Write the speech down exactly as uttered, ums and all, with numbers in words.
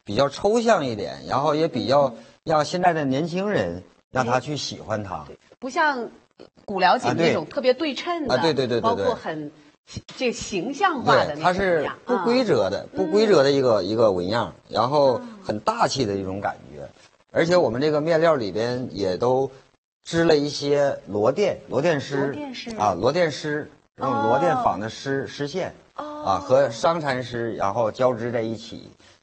比较抽象一点，然后也比较让现在的年轻人让他去喜欢它， 不像古辽锦那种特别对称的， 啊，对对对对对， 包括很这形象化的那种， 它是不规则的，不规则的一个一个纹样，然后很大气的一种感觉，而且我们这个面料里边也都织了一些螺钿，螺钿丝啊，螺钿丝用螺钿纺的丝丝线啊和商蚕丝，然后交织在一起，